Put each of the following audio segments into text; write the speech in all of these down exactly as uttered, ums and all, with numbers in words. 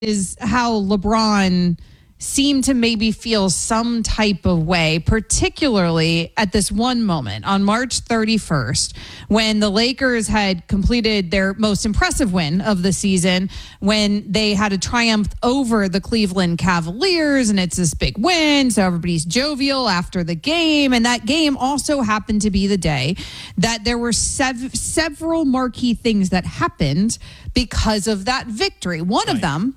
is how LeBron seemed to maybe feel some type of way, particularly at this one moment on March thirty-first, when the Lakers had completed their most impressive win of the season, when they had a triumph over the Cleveland Cavaliers, and it's this big win, so everybody's jovial after the game. And that game also happened to be the day that there were sev- several marquee things that happened because of that victory. One right. of them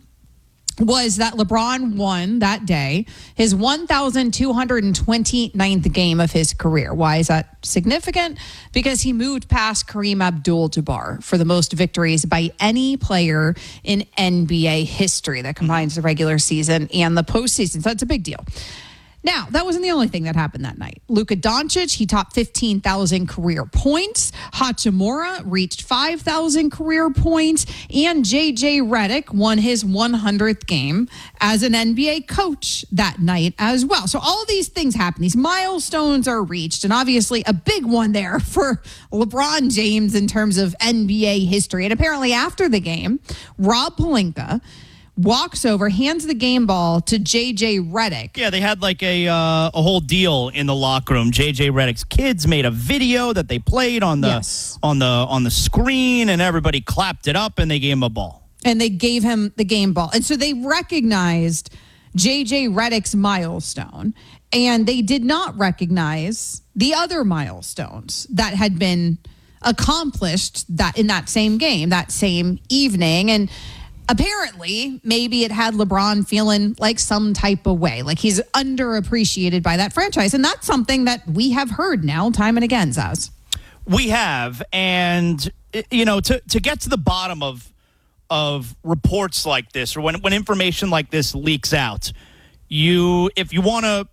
was that LeBron won that day his one thousand two hundred twenty-ninth game of his career. Why is that significant? Because he moved past Kareem Abdul-Jabbar for the most victories by any player in N B A history that combines the regular season and the postseason. So that's a big deal. Now, that wasn't the only thing that happened that night. Luka Doncic, he topped fifteen thousand career points. Hachimura reached five thousand career points. And J J Redick won his one hundredth game as an N B A coach that night as well. So all of these things happen. These milestones are reached. And obviously a big one there for LeBron James in terms of N B A history. And apparently after the game, Rob Pelinka walks over, hands the game ball to J J Redick. Yeah, they had like a uh, a whole deal in the locker room. J J Redick's kids made a video that they played on the yes. on the on the screen, and everybody clapped it up, and they gave him a ball. And they gave him the game ball. And so they recognized J J Redick's milestone, and they did not recognize the other milestones that had been accomplished that in that same game, that same evening. And apparently, maybe it had LeBron feeling like some type of way, like he's underappreciated by that franchise. And that's something that we have heard now time and again, Zaz. We have. And, you know, to, to get to the bottom of of reports like this, or when, when information like this leaks out, you if you want to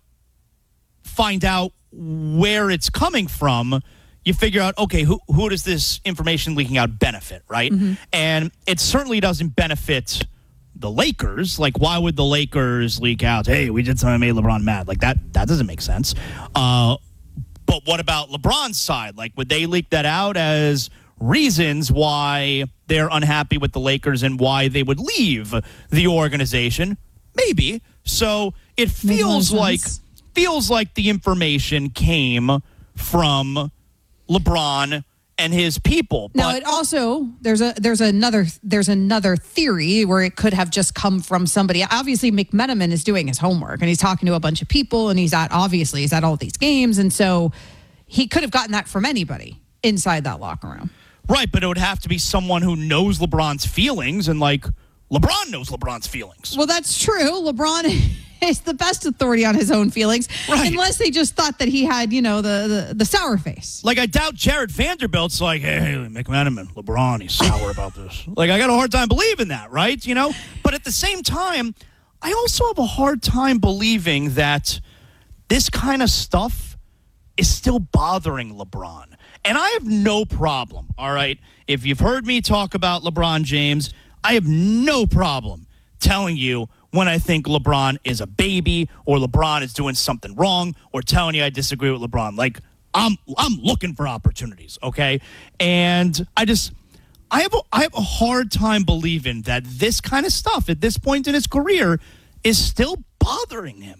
find out where it's coming from, you figure out, okay, who who does this information leaking out benefit, right? Mm-hmm. And it certainly doesn't benefit the Lakers. Like, why would the Lakers leak out, hey, we did something that made LeBron mad? Like, that that doesn't make sense. Uh, but what about LeBron's side? Like, would they leak that out as reasons why they're unhappy with the Lakers and why they would leave the organization? Maybe. So it feels like feels like the information came from LeBron and his people. Now, but it also there's a there's another there's another theory where it could have just come from somebody. Obviously, McMenamin is doing his homework and he's talking to a bunch of people, and he's at obviously he's at all these games, and so he could have gotten that from anybody inside that locker room. Right, but it would have to be someone who knows LeBron's feelings, and like LeBron knows LeBron's feelings. Well, that's true. LeBron is the best authority on his own feelings, right. Unless they just thought that he had, you know, the, the, the sour face. Like, I doubt Jared Vanderbilt's like, hey, McMenamin, LeBron, he's sour about this. Like, I got a hard time believing that, right? You know? But at the same time, I also have a hard time believing that this kind of stuff is still bothering LeBron. And I have no problem, all right? If you've heard me talk about LeBron James, I have no problem telling you when I think LeBron is a baby or LeBron is doing something wrong or telling you I disagree with LeBron. Like, I'm I'm looking for opportunities, okay? And I just I have a, I have a hard time believing that this kind of stuff at this point in his career is still bothering him.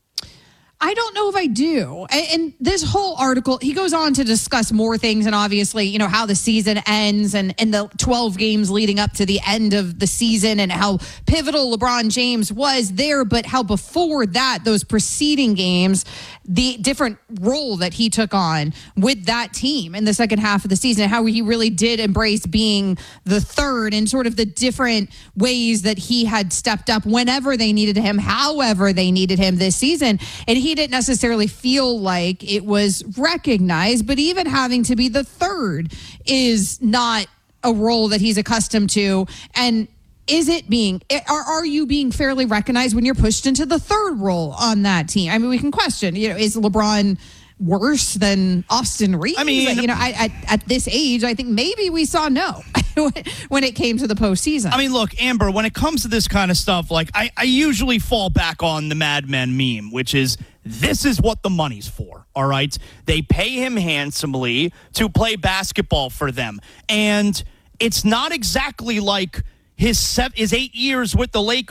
I don't know if I do. And, and this whole article, he goes on to discuss more things, and obviously, you know, how the season ends and, and the twelve games leading up to the end of the season and how pivotal LeBron James was there, but how before that, those preceding games, the different role that he took on with that team in the second half of the season, how he really did embrace being the third and sort of the different ways that he had stepped up whenever they needed him, however they needed him this season. And he didn't necessarily feel like it was recognized, but even having to be the third is not a role that he's accustomed to. And is it being, are, are you being fairly recognized when you're pushed into the third role on that team? I mean, we can question, you know, is LeBron worse than Austin Reeves? I mean, you know, I, at, at this age, I think maybe we saw no when it came to the postseason. I mean, look, Amber, when it comes to this kind of stuff, like I, I usually fall back on the Mad Men meme, which is this is what the money's for, all right? They pay him handsomely to play basketball for them. And it's not exactly like his seven, his eight years with the Lakers.